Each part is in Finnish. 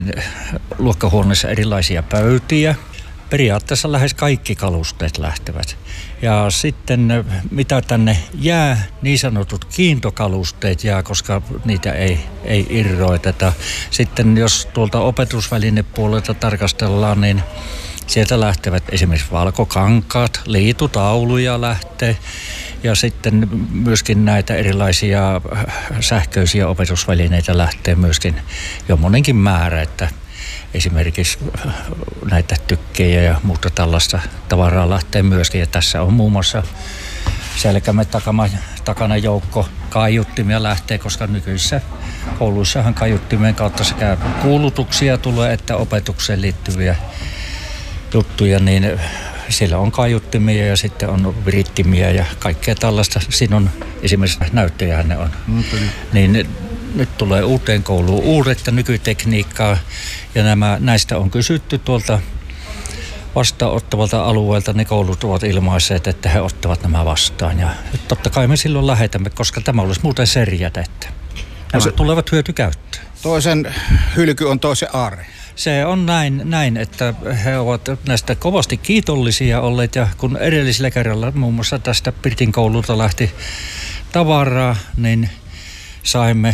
Luokkahuoneessa erilaisia pöytiä. Periaatteessa lähes kaikki kalusteet lähtevät. Ja sitten mitä tänne jää, niin sanotut kiintokalusteet jää, koska niitä ei irroiteta. Sitten jos tuolta opetusvälinepuolelta tarkastellaan, niin sieltä lähtevät esimerkiksi valkokankaat, liitutauluja lähtee ja sitten myöskin näitä erilaisia sähköisiä opetusvälineitä lähtee myöskin jo monenkin määrä, että esimerkiksi näitä tykkejä ja muuta tällaista tavaraa lähtee myöskin. Ja tässä on muun muassa selkämme takana joukko kaiuttimia lähtee, koska nykyisissä kouluissahan kaiuttimien kautta sekä kuulutuksia tulee että opetukseen liittyviä juttuja, niin siellä on kaiuttimia ja sitten on virittimiä ja kaikkea tällaista. Siinä on esimerkiksi näyttäjähän ne on. Niin nyt tulee uuteen kouluun uudet ja nykytekniikkaa ja näistä on kysytty tuolta vastaanottavalta alueelta. Ne koulut ovat ilmaisseet, että he ottavat nämä vastaan ja totta kai me silloin lähetämme, koska tämä olisi muuten serjätettä. Nämä tulevat hyötykäyttöön. Toisen hylky on toisen aarre. Se on näin, että he ovat näistä kovasti kiitollisia olleet ja kun edellisellä kerralla muun muassa tästä Pirtin koululta lähti tavaraa, niin saimme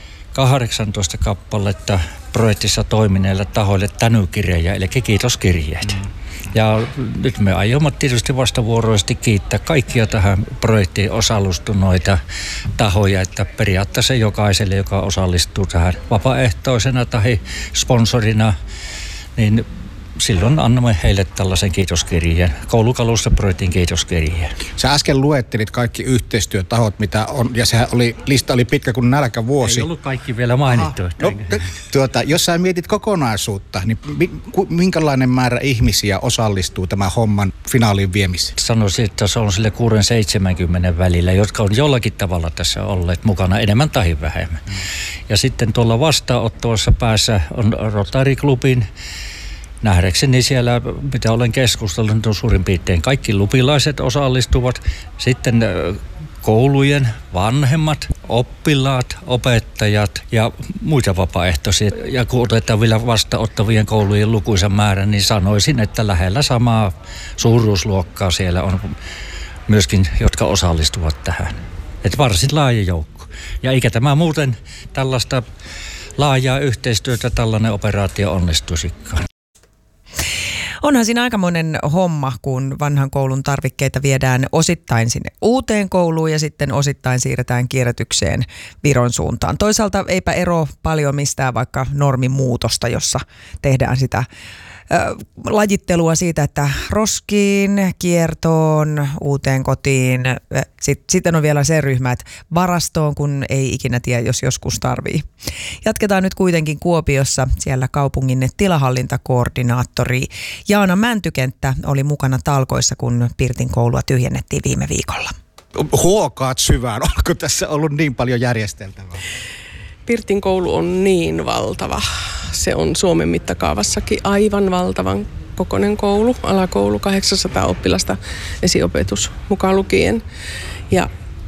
18 kappaletta projektissa toimineille tahoille tänykirjejä, eli kiitoskirjeet. Ja nyt me aiomme tietysti vastavuoroisesti kiittää kaikkia tähän projektiin osallistuneita tahoja, että periaatteessa jokaiselle, joka osallistuu tähän vapaaehtoisena tai sponsorina, niin silloin annamme heille tällaisen kiitoskirjeen, koulukalustoprojektin kiitoskirjeen. Sä äsken luettelit kaikki yhteistyötahot, mitä on, ja lista oli pitkä kuin nälkävuosi. Ei ollut kaikki vielä mainittu. Jos sä mietit kokonaisuutta, niin minkälainen määrä ihmisiä osallistuu tämän homman finaaliin viemiseen? Sanoisin, että se on sille 6-70 välillä, jotka on jollakin tavalla tässä olleet mukana, enemmän tai vähemmän. Ja sitten tuolla vastaanottavassa päässä on Rotary Clubin. Nähdäkseni siellä, mitä olen keskustellut, on suurin piirtein kaikki lupilaiset osallistuvat. Sitten koulujen vanhemmat, oppilaat, opettajat ja muita vapaaehtoisia. Ja kun otetaan vielä vastaanottavien koulujen lukuisen määrän, niin sanoisin, että lähellä samaa suuruusluokkaa siellä on myöskin, jotka osallistuvat tähän. Että varsin laaja joukko. Ja eikä tämä muuten tällaista laajaa yhteistyötä tällainen operaatio onnistuisikaan. Onhan siinä aikamoinen homma, kun vanhan koulun tarvikkeita viedään osittain sinne uuteen kouluun ja sitten osittain siirretään kierrätykseen Viron suuntaan. Toisaalta eipä ero paljon mistään vaikka normimuutosta, jossa tehdään sitä lajittelua siitä, että roskiin, kiertoon, uuteen kotiin. Sitten on vielä se ryhmä, että varastoon, kun ei ikinä tiedä, jos joskus tarvii. Jatketaan nyt kuitenkin Kuopiossa. Siellä kaupungin tilahallintakoordinaattori Jaana Mäntykenttä oli mukana talkoissa, kun Pirtin koulua tyhjennettiin viime viikolla. Huokaat syvään. Onko tässä ollut niin paljon järjesteltävää? Pirtin koulu on niin valtava. Se on Suomen mittakaavassakin aivan valtavan kokoinen koulu, alakoulu, 800 oppilasta, esiopetus mukaan lukien. Ja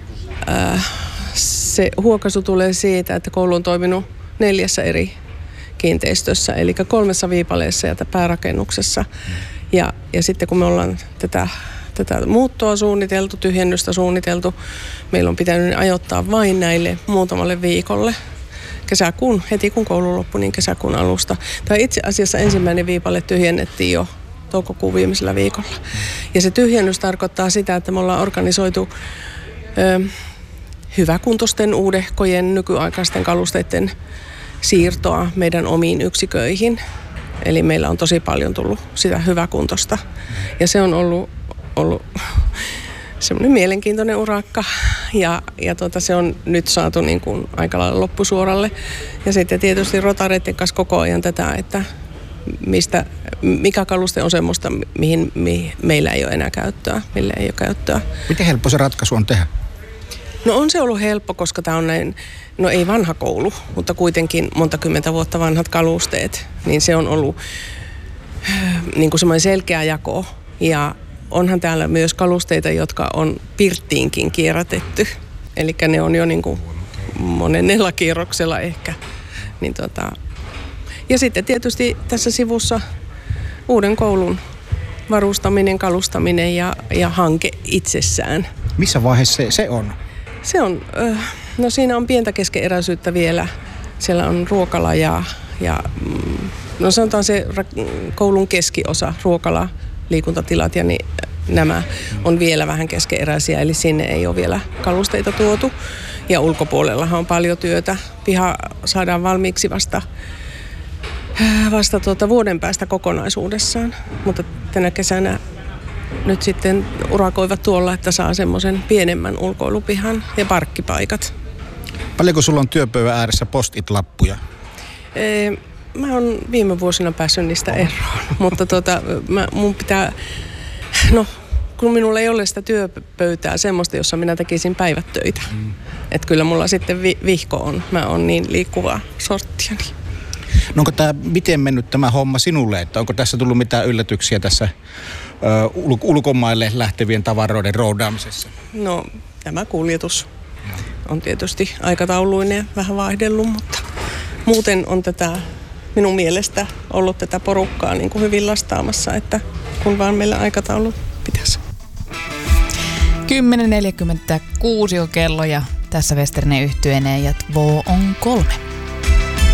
se huokaisu tulee siitä, että koulu on toiminut 4 eri kiinteistössä, eli 3 viipaleessa ja päärakennuksessa. Ja sitten kun me ollaan tätä muuttoa suunniteltu, tyhjennystä suunniteltu, meillä on pitänyt ajoittaa vain näille muutamalle viikolle. Heti kun koulu loppui, niin kesäkuun alusta. Tai itse asiassa ensimmäinen viipale tyhjennettiin jo toukokuun viimeisellä viikolla. Ja se tyhjennys tarkoittaa sitä, että me ollaan organisoitu hyväkuntoisten uudehkojen nykyaikaisten kalusteiden siirtoa meidän omiin yksiköihin. Eli meillä on tosi paljon tullut sitä hyväkuntosta. Ja se on ollut semmoinen mielenkiintoinen urakka ja se on nyt saatu niin kuin aika lailla loppusuoralle. Ja sitten tietysti rotareiden kanssa koko ajan tätä, että mikä kaluste on semmoista, mihin meillä ei ole enää käyttöä, millä ei ole käyttöä. Miten helppo se ratkaisu on tehdä? No on se ollut helppo, koska tämä on näin, no ei vanha koulu, mutta kuitenkin monta kymmentä vuotta vanhat kalusteet, niin se on ollut niin kuin semmoinen selkeä jako. Ja onhan täällä myös kalusteita, jotka on Pirttiinkin kierrätetty. Eli ne on jo niin kuin monennella kierroksella ehkä. Niin Ja sitten tietysti tässä sivussa uuden koulun varustaminen, kalustaminen ja hanke itsessään. Missä vaiheessa se on? Se on, no siinä on pientä keskeneräisyyttä vielä. Siellä on ruokala ja no sanotaan se koulun keskiosa, ruokala, liikuntatilat ja niin nämä on vielä vähän keskeneräisiä, eli sinne ei ole vielä kalusteita tuotu. Ja ulkopuolellahan on paljon työtä. Piha saadaan valmiiksi vasta vuoden päästä kokonaisuudessaan, mutta tänä kesänä nyt sitten urakoivat tuolla, että saa semmoisen pienemmän ulkoilupihan ja parkkipaikat. Paljonko sulla on työpöydän ääressä post-it-lappuja? Mä oon viime vuosina päässyt niistä eroon, mutta mun pitää, no kun minulla ei ole sitä työpöytää semmoista, jossa minä tekisin päivät töitä. Että kyllä mulla sitten vihko on, mä oon niin liikkuvaa sorttia. No onko miten mennyt tämä homma sinulle, että onko tässä tullut mitään yllätyksiä tässä ulkomaille lähtevien tavaroiden roudaamisessa? No tämä kuljetus on tietysti aikatauluinen vähän vaihdellut, mutta muuten on tätä minun mielestä ollut tätä porukkaa niin kuin hyvin lastaamassa, että kun vaan meillä aikataulu pitäisi. 10.46 on kello ja tässä Westerinen yhtyeeneen ja Två on 3.